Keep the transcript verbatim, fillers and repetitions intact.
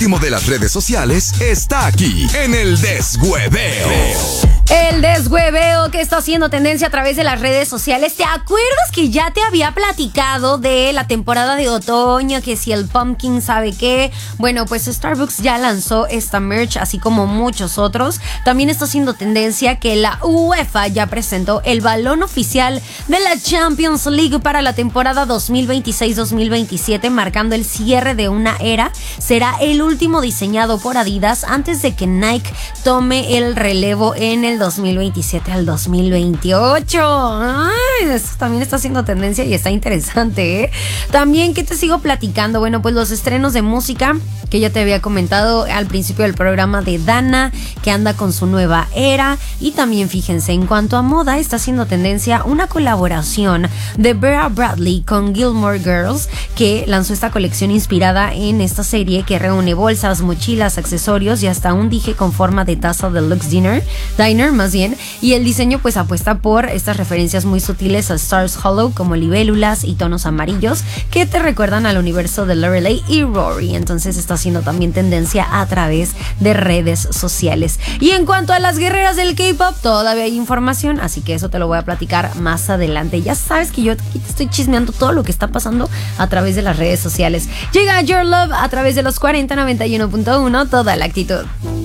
último de las redes sociales está aquí en el Deshueveo. El deshueveo que está haciendo tendencia a través de las redes sociales. ¿Te acuerdas que ya te había platicado de la temporada de otoño? Que si el pumpkin sabe qué. Bueno, pues Starbucks ya lanzó esta merch, así como muchos otros. También está haciendo tendencia que la UEFA ya presentó el balón oficial de la Champions League para la temporada dos mil veintiséis dos mil veintisiete, marcando el cierre de una era. Será el último diseñado por Adidas antes de que Nike tome el relevo en el dos mil veintisiete al dos mil veintiocho. Ay, esto también está haciendo tendencia y está interesante, ¿eh? También, ¿qué te sigo platicando? Bueno, pues los estrenos de música que ya te había comentado al principio del programa de Dana, que anda con su nueva era. Y también, fíjense, en cuanto a moda, está haciendo tendencia una colaboración de Vera Bradley con Gilmore Girls, que lanzó esta colección inspirada en esta serie que reúne bolsas, mochilas, accesorios y hasta un dije con forma de taza deluxe dinner, diner más bien. Y el diseño pues apuesta por estas referencias muy sutiles a Stars Hollow, como libélulas y tonos amarillos que te recuerdan al universo de Lorelai y Rory. Entonces está haciendo también tendencia a través de redes sociales. Y en cuanto a las guerreras del K-pop, todavía hay información, así que eso te lo voy a platicar más adelante. Ya sabes que yo aquí te estoy chismeando todo lo que está pasando a través de las redes sociales. Llega Your Love a través de los cuarenta noventa y uno punto uno, toda la actitud.